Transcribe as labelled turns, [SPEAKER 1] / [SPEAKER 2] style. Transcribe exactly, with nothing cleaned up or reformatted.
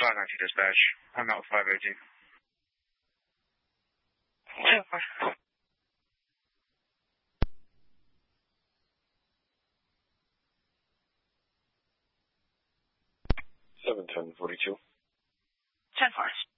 [SPEAKER 1] five ninety dispatch. I'm out with five eighteen.
[SPEAKER 2] seven ten forty-two.
[SPEAKER 3] ten four.